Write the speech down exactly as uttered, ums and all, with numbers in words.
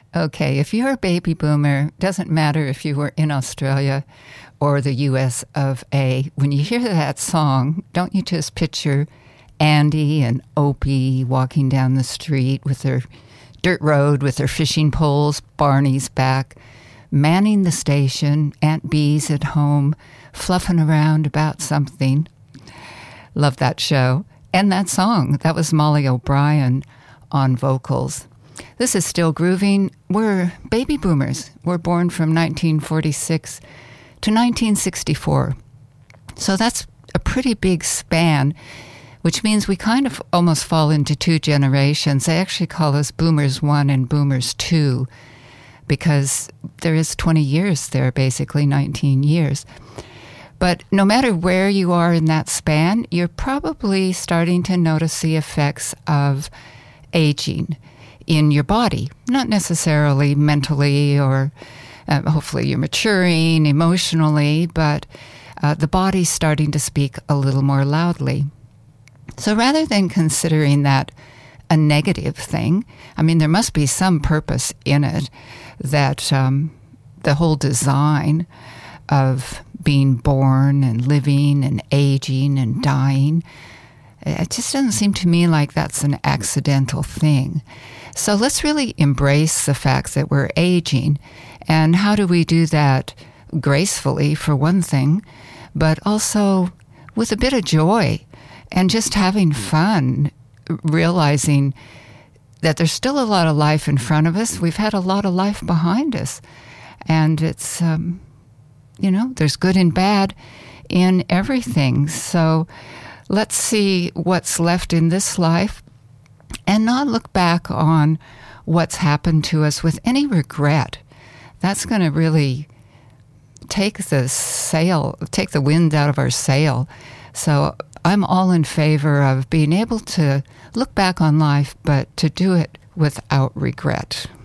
Okay, if you're a baby boomer, doesn't matter if you were in Australia or the U S of A, when you hear that song, don't you just picture Andy and Opie walking down the street with their dirt road with their fishing poles, Barney's back, manning the station, Aunt Bee's at home, fluffing around about something. Love that show. And that song, that was Molly O'Brien on vocals. This is Still Grooving. We're baby boomers. We're born from nineteen forty-six to nineteen sixty-four. So that's a pretty big span, which means we kind of almost fall into two generations. They actually call us Boomers one and Boomers two because there is twenty years there, basically nineteen years. But no matter where you are in that span, you're probably starting to notice the effects of aging in your body, not necessarily mentally or uh, hopefully you're maturing emotionally, but uh, the body's starting to speak a little more loudly. So rather than considering that a negative thing, I mean, there must be some purpose in it, that um, the whole design of being born and living and aging and dying, it just doesn't seem to me like that's an accidental thing. So let's really embrace the fact that we're aging. And how do we do that gracefully, for one thing, but also with a bit of joy and just having fun, realizing that there's still a lot of life in front of us. We've had a lot of life behind us. And it's, um, you know, there's good and bad in everything. So let's see what's left in this life and not look back on what's happened to us with any regret. That's going to really take the sail, take the wind out of our sail. So I'm all in favor of being able to look back on life, but to do it without regret.